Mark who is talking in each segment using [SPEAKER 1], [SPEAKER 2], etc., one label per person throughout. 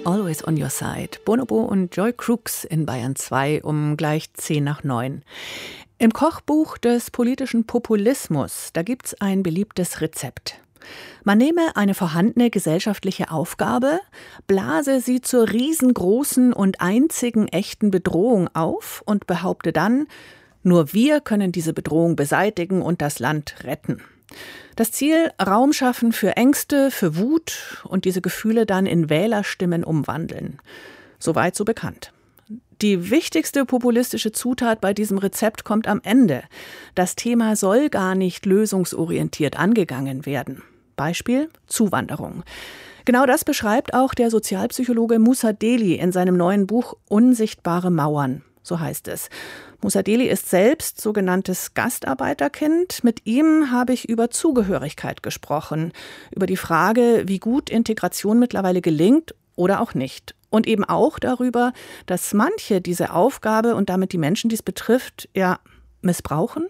[SPEAKER 1] Always on Your Side. Bonobo und Joy Crooks in Bayern 2 um gleich 8:10. Im Kochbuch des politischen Populismus, da gibt's ein beliebtes Rezept. Man nehme eine vorhandene gesellschaftliche Aufgabe, blase sie zur riesengroßen und einzigen echten Bedrohung auf und behaupte dann, nur wir können diese Bedrohung beseitigen und das Land retten. Das Ziel, Raum schaffen für Ängste, für Wut und diese Gefühle dann in Wählerstimmen umwandeln. Soweit so bekannt. Die wichtigste populistische Zutat bei diesem Rezept kommt am Ende. Das Thema soll gar nicht lösungsorientiert angegangen werden. Beispiel Zuwanderung. Genau das beschreibt auch der Sozialpsychologe Musa Deli in seinem neuen Buch Unsichtbare Mauern. So heißt es. Musa Deli ist selbst sogenanntes Gastarbeiterkind. Mit ihm habe ich über Zugehörigkeit gesprochen, über die Frage, wie gut Integration mittlerweile gelingt oder auch nicht. Und eben auch darüber, dass manche diese Aufgabe und damit die Menschen, die es betrifft, missbrauchen.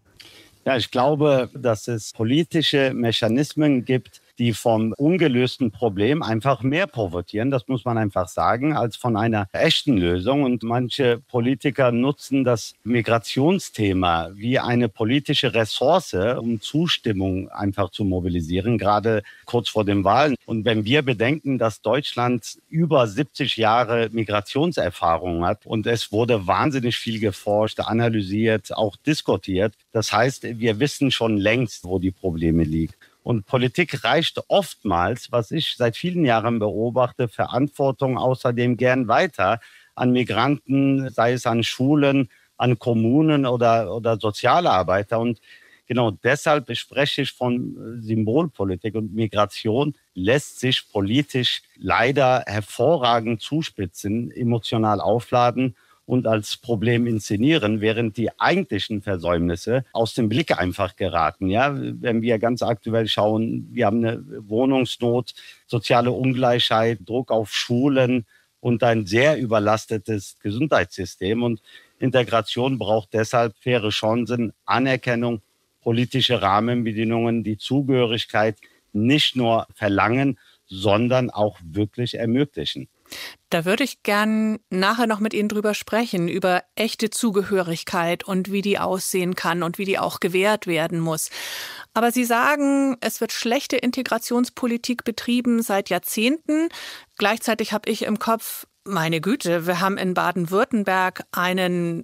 [SPEAKER 2] Ja, ich glaube, dass es politische Mechanismen gibt, die vom ungelösten Problem einfach mehr profitieren, das muss man einfach sagen, als von einer echten Lösung. Und manche Politiker nutzen das Migrationsthema wie eine politische Ressource, um Zustimmung einfach zu mobilisieren, gerade kurz vor den Wahlen. Und wenn wir bedenken, dass Deutschland über 70 Jahre Migrationserfahrung hat und es wurde wahnsinnig viel geforscht, analysiert, auch diskutiert. Das heißt, wir wissen schon längst, wo die Probleme liegen. Und Politik reicht oftmals, was ich seit vielen Jahren beobachte, Verantwortung außerdem gern weiter an Migranten, sei es an Schulen, an Kommunen oder Sozialarbeiter. Und genau deshalb spreche ich von Symbolpolitik. Und Migration lässt sich politisch leider hervorragend zuspitzen, emotional aufladen und als Problem inszenieren, während die eigentlichen Versäumnisse aus dem Blick einfach geraten. Ja, wenn wir ganz aktuell schauen, wir haben eine Wohnungsnot, soziale Ungleichheit, Druck auf Schulen und ein sehr überlastetes Gesundheitssystem. Und Integration braucht deshalb faire Chancen, Anerkennung, politische Rahmenbedingungen, die Zugehörigkeit nicht nur verlangen, sondern auch wirklich ermöglichen.
[SPEAKER 1] Da würde ich gern nachher noch mit Ihnen drüber sprechen, über echte Zugehörigkeit und wie die aussehen kann und wie die auch gewährt werden muss. Aber Sie sagen, es wird schlechte Integrationspolitik betrieben seit Jahrzehnten. Gleichzeitig habe ich im Kopf, meine Güte, wir haben in Baden-Württemberg einen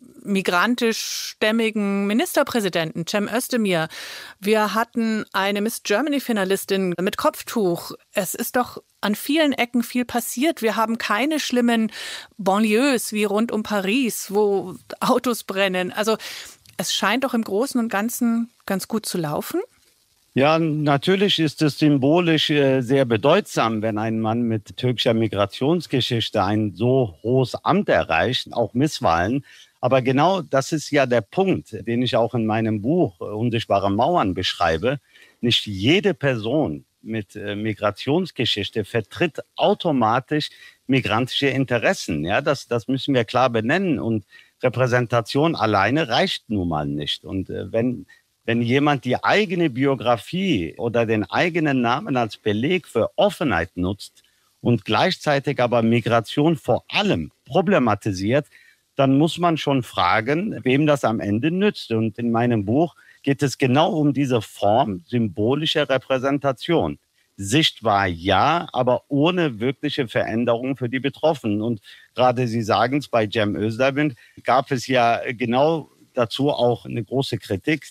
[SPEAKER 1] migrantischstämmigen Ministerpräsidenten, Cem Özdemir. Wir hatten eine Miss Germany-Finalistin mit Kopftuch. Es ist doch an vielen Ecken viel passiert. Wir haben keine schlimmen Banlieues wie rund um Paris, wo Autos brennen. Also es scheint doch im Großen und Ganzen ganz gut zu laufen.
[SPEAKER 2] Ja, natürlich ist es symbolisch sehr bedeutsam, wenn ein Mann mit türkischer Migrationsgeschichte ein so hohes Amt erreicht, auch Misswahlen. Aber genau das ist ja der Punkt, den ich auch in meinem Buch Unsichtbare Mauern beschreibe. Nicht jede Person mit Migrationsgeschichte vertritt automatisch migrantische Interessen. Ja, das müssen wir klar benennen. Und Repräsentation alleine reicht nun mal nicht. Und wenn jemand die eigene Biografie oder den eigenen Namen als Beleg für Offenheit nutzt und gleichzeitig aber Migration vor allem problematisiert, dann muss man schon fragen, wem das am Ende nützt. Und in meinem Buch geht es genau um diese Form symbolischer Repräsentation. Sichtbar ja, aber ohne wirkliche Veränderung für die Betroffenen. Und gerade Sie sagen es, bei Cem Özdemir gab es ja genau dazu auch eine große Kritik.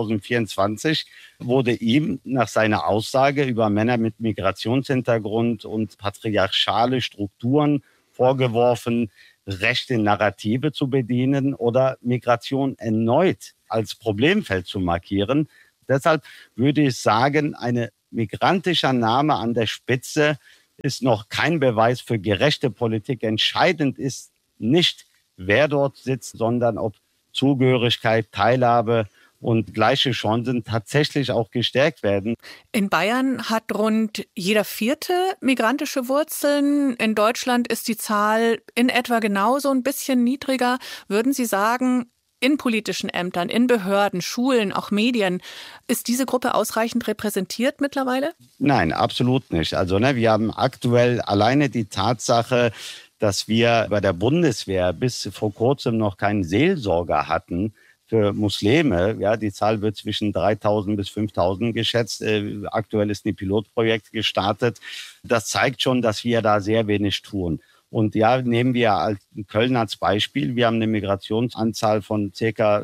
[SPEAKER 2] 2024 wurde ihm nach seiner Aussage über Männer mit Migrationshintergrund und patriarchale Strukturen vorgeworfen, rechte Narrative zu bedienen oder Migration erneut als Problemfeld zu markieren. Deshalb würde ich sagen, ein migrantischer Name an der Spitze ist noch kein Beweis für gerechte Politik. Entscheidend ist nicht, wer dort sitzt, sondern ob Zugehörigkeit, Teilhabe und gleiche Chancen tatsächlich auch gestärkt werden.
[SPEAKER 1] In Bayern hat rund jeder Vierte migrantische Wurzeln. In Deutschland ist die Zahl in etwa genauso, ein bisschen niedriger. Würden Sie sagen, in politischen Ämtern, in Behörden, Schulen, auch Medien. Ist diese Gruppe ausreichend repräsentiert mittlerweile?
[SPEAKER 2] Nein, absolut nicht. Also wir haben aktuell alleine die Tatsache, dass wir bei der Bundeswehr bis vor kurzem noch keinen Seelsorger hatten für Muslime. Ja, die Zahl wird zwischen 3.000 bis 5.000 geschätzt. Aktuell ist ein Pilotprojekt gestartet. Das zeigt schon, dass wir da sehr wenig tun. Und ja, nehmen wir Köln als Beispiel. Wir haben eine Migrationsanzahl von ca.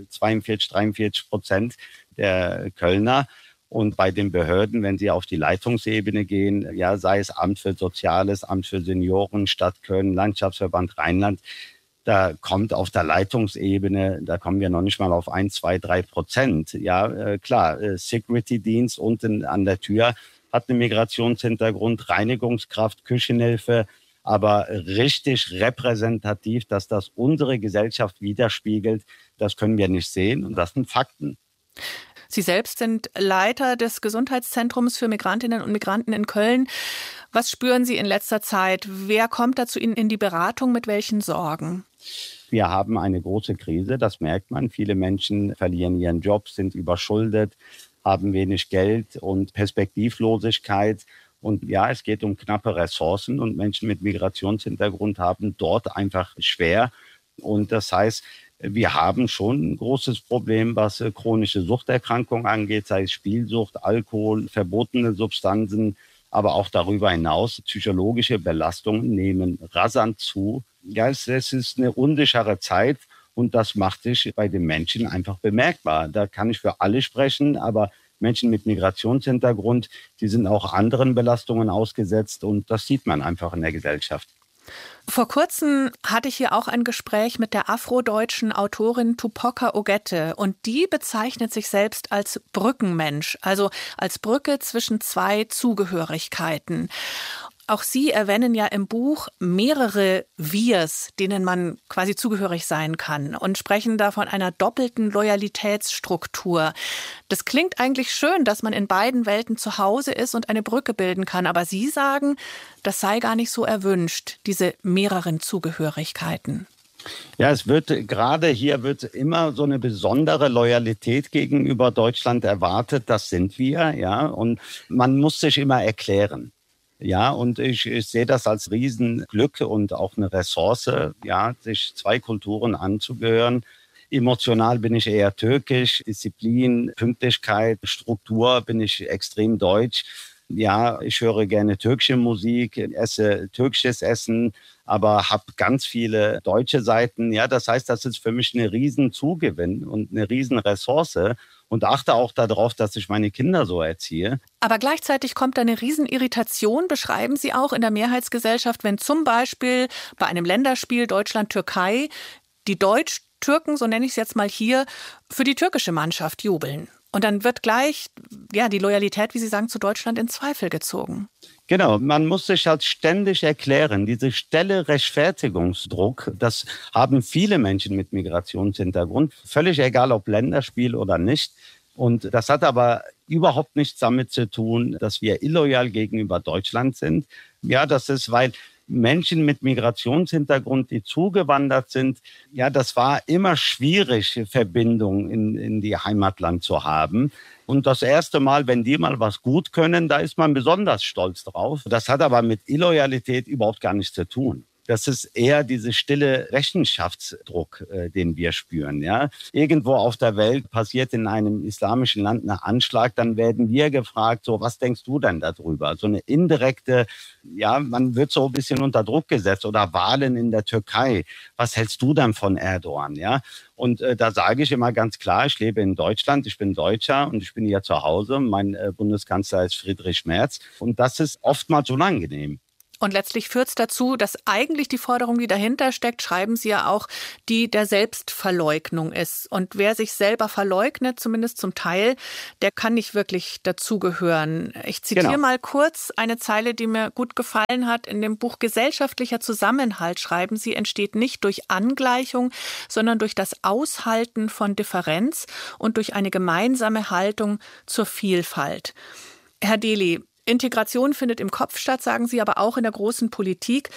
[SPEAKER 2] 42-43% der Kölner. Und bei den Behörden, wenn Sie auf die Leitungsebene gehen, ja, sei es Amt für Soziales, Amt für Senioren, Stadt Köln, Landschaftsverband Rheinland, da kommt auf der Leitungsebene, da kommen wir noch nicht mal auf 1, 2, 3%. Ja, klar, Security-Dienst unten an der Tür hat einen Migrationshintergrund, Reinigungskraft, Küchenhilfe, aber richtig repräsentativ, dass das unsere Gesellschaft widerspiegelt, das können wir nicht sehen. Und das sind Fakten.
[SPEAKER 1] Sie selbst sind Leiter des Gesundheitszentrums für Migrantinnen und Migranten in Köln. Was spüren Sie in letzter Zeit? Wer kommt da zu Ihnen in die Beratung? Mit welchen Sorgen?
[SPEAKER 2] Wir haben eine große Krise, das merkt man. Viele Menschen verlieren ihren Job, sind überschuldet, haben wenig Geld und Perspektivlosigkeit. Und ja, es geht um knappe Ressourcen und Menschen mit Migrationshintergrund haben dort einfach schwer. Und das heißt, wir haben schon ein großes Problem, was chronische Suchterkrankungen angeht, sei es Spielsucht, Alkohol, verbotene Substanzen, aber auch darüber hinaus psychologische Belastungen nehmen rasant zu. Ja, es ist eine unsichere Zeit und das macht sich bei den Menschen einfach bemerkbar. Da kann ich für alle sprechen, aber Menschen mit Migrationshintergrund, die sind auch anderen Belastungen ausgesetzt und das sieht man einfach in der Gesellschaft.
[SPEAKER 1] Vor kurzem hatte ich hier auch ein Gespräch mit der afrodeutschen Autorin Tupoka Ogette und die bezeichnet sich selbst als Brückenmensch, also als Brücke zwischen zwei Zugehörigkeiten. Auch Sie erwähnen ja im Buch mehrere Wirs, denen man quasi zugehörig sein kann und sprechen da von einer doppelten Loyalitätsstruktur. Das klingt eigentlich schön, dass man in beiden Welten zu Hause ist und eine Brücke bilden kann. Aber Sie sagen, das sei gar nicht so erwünscht, diese mehreren Zugehörigkeiten.
[SPEAKER 2] Ja, gerade hier wird immer so eine besondere Loyalität gegenüber Deutschland erwartet. Das sind wir, ja. Und man muss sich immer erklären. Ja, und ich sehe das als Riesenglück und auch eine Ressource, ja, sich zwei Kulturen anzugehören. Emotional bin ich eher türkisch, Disziplin, Pünktlichkeit, Struktur bin ich extrem deutsch. Ja, ich höre gerne türkische Musik, esse türkisches Essen, aber habe ganz viele deutsche Seiten. Ja, das heißt, das ist für mich eine Riesenzugewinn und eine Riesenressource und achte auch darauf, dass ich meine Kinder so erziehe.
[SPEAKER 1] Aber gleichzeitig kommt da eine Riesenirritation, beschreiben Sie auch in der Mehrheitsgesellschaft, wenn zum Beispiel bei einem Länderspiel Deutschland-Türkei die Deutsch-Türken, so nenne ich es jetzt mal hier, für die türkische Mannschaft jubeln. Und dann wird gleich die Loyalität, wie Sie sagen, zu Deutschland in Zweifel gezogen.
[SPEAKER 2] Genau, man muss sich halt ständig erklären. Diese schnelle Rechtfertigungsdruck, das haben viele Menschen mit Migrationshintergrund. Völlig egal, ob Länderspiel oder nicht. Und das hat aber überhaupt nichts damit zu tun, dass wir illoyal gegenüber Deutschland sind. Ja, das ist, weil Menschen mit Migrationshintergrund, die zugewandert sind, ja, das war immer schwierig, Verbindungen in die Heimatland zu haben. Und das erste Mal, wenn die mal was gut können, da ist man besonders stolz drauf. Das hat aber mit Illoyalität überhaupt gar nichts zu tun. Das ist eher dieser stille Rechenschaftsdruck, den wir spüren. Ja? Irgendwo auf der Welt passiert in einem islamischen Land ein Anschlag, dann werden wir gefragt, so, was denkst du denn darüber? So eine indirekte, ja, man wird so ein bisschen unter Druck gesetzt oder Wahlen in der Türkei. Was hältst du denn von Erdogan? Ja? Und da sage ich immer ganz klar, ich lebe in Deutschland, ich bin Deutscher und ich bin hier zu Hause. Mein Bundeskanzler ist Friedrich Merz und das ist oftmals unangenehm.
[SPEAKER 1] Und letztlich führt es dazu, dass eigentlich die Forderung, die dahinter steckt, schreiben Sie ja auch, die der Selbstverleugnung ist. Und wer sich selber verleugnet, zumindest zum Teil, der kann nicht wirklich dazugehören. Ich zitiere mal kurz eine Zeile, die mir gut gefallen hat. In dem Buch Gesellschaftlicher Zusammenhalt schreiben Sie, entsteht nicht durch Angleichung, sondern durch das Aushalten von Differenz und durch eine gemeinsame Haltung zur Vielfalt. Herr Dehli, Integration findet im Kopf statt, sagen Sie, aber auch in der großen Politik.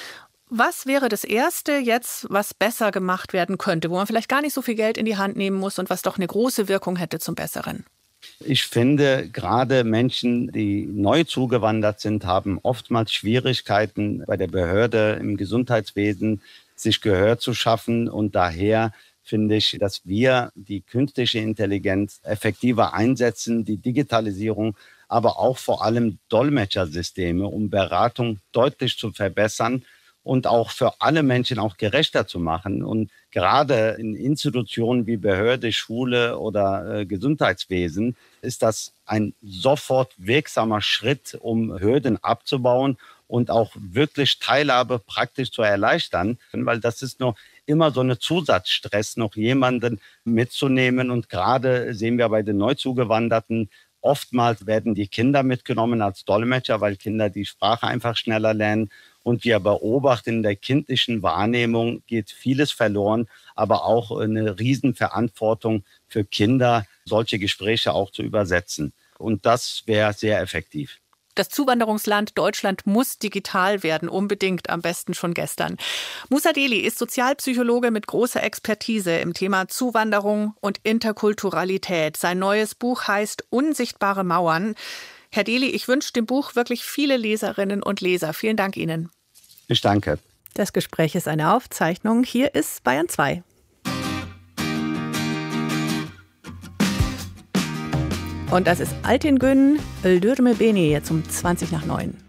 [SPEAKER 1] Was wäre das Erste jetzt, was besser gemacht werden könnte, wo man vielleicht gar nicht so viel Geld in die Hand nehmen muss und was doch eine große Wirkung hätte zum Besseren?
[SPEAKER 2] Ich finde, gerade Menschen, die neu zugewandert sind, haben oftmals Schwierigkeiten bei der Behörde im Gesundheitswesen, sich Gehör zu schaffen. Und daher finde ich, dass wir die künstliche Intelligenz effektiver einsetzen, die Digitalisierung, aber auch vor allem Dolmetschersysteme, um Beratung deutlich zu verbessern und auch für alle Menschen auch gerechter zu machen. Und gerade in Institutionen wie Behörde, Schule oder Gesundheitswesen ist das ein sofort wirksamer Schritt, um Hürden abzubauen und auch wirklich Teilhabe praktisch zu erleichtern, weil das ist noch immer so eine Zusatzstress, noch jemanden mitzunehmen. Und gerade sehen wir bei den Neuzugewanderten, oftmals werden die Kinder mitgenommen als Dolmetscher, weil Kinder die Sprache einfach schneller lernen. Und wir beobachten, in der kindlichen Wahrnehmung geht vieles verloren, aber auch eine Riesenverantwortung für Kinder, solche Gespräche auch zu übersetzen. Und das wäre sehr effektiv.
[SPEAKER 1] Das Zuwanderungsland Deutschland muss digital werden, unbedingt, am besten schon gestern. Musa Deli ist Sozialpsychologe mit großer Expertise im Thema Zuwanderung und Interkulturalität. Sein neues Buch heißt Unsichtbare Mauern. Herr Deli, ich wünsche dem Buch wirklich viele Leserinnen und Leser. Vielen Dank Ihnen.
[SPEAKER 2] Ich danke.
[SPEAKER 1] Das Gespräch ist eine Aufzeichnung. Hier ist Bayern 2. Und das ist Altin Gün, Öldürme Beni, jetzt um 20 nach 9.